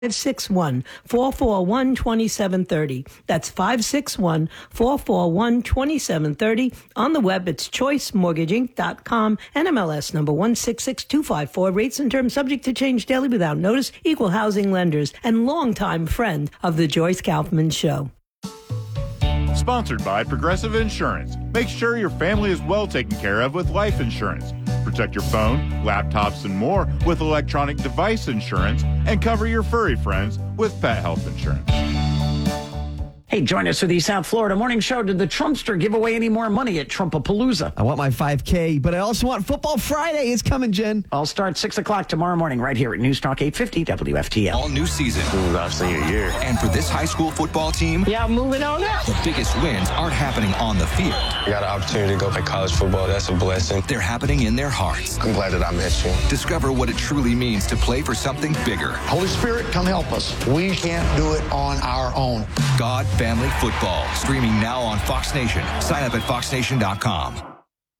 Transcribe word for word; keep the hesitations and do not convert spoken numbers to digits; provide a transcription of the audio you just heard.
five six one, four four one, two seven three zero. That's five six one, four four one, two seven three zero. On the web, it's choice mortgage inc dot com. N M L S number one six six two five four. Rates and terms subject to change daily without notice. Equal housing lenders and longtime friend of the Joyce Kaufman Show. Sponsored by Progressive Insurance. Make sure your family is well taken care of with life insurance. Protect your phone, laptops, and more with electronic device insurance, and cover your furry friends with pet health insurance. Hey, join us for the South Florida Morning Show. Did the Trumpster give away any more money at Trumpapalooza? I want my five K, but I also want Football Friday. It's coming, Jen. I'll start six o'clock tomorrow morning right here at News Talk eight fifty W F T L. All new season. Ooh, I've seen a year. And for this high school football team, Yeah, moving on up. the biggest wins aren't happening on the field. I got an opportunity to go play college football. That's a blessing. They're happening in their hearts. I'm glad that I met you. Discover what it truly means to play for something bigger. Holy Spirit, come help us. We can't do it on our own. God Family Football. Streaming now on Fox Nation. Sign up at fox nation dot com.